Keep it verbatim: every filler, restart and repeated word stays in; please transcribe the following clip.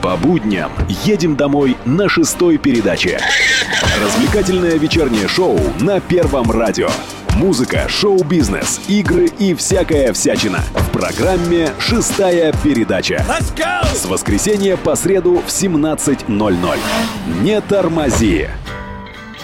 По будням едем домой на шестой передаче. Развлекательное вечернее шоу на Первом радио. Музыка, шоу-бизнес, игры и всякая всячина. В программе «Шестая передача». Let's go! С воскресенья по среду в семнадцать ноль ноль. Не тормози.